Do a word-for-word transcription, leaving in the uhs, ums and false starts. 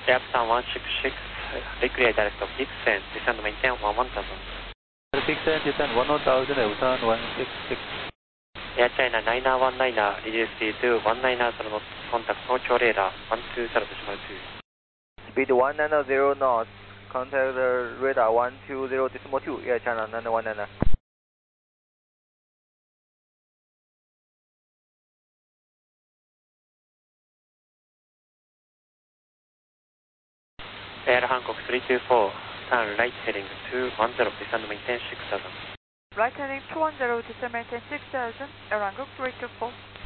Japan one six six, recreate direct of Dixon, descend maintain one one thousand. Dixon, descend one thousand, Busan one six six. Air China nine one nine, reduce speed to one nine zero knots, contact Tokyo radar one two zero decimal two. Speed one nine zero knots, contact the radar one two zero decimal two, Air China nine one nine. Air Hancock three two four, turn right heading two one zero, descend maintain six thousand. Right heading two one zero, descend maintain six thousand, Air Hancock three two four.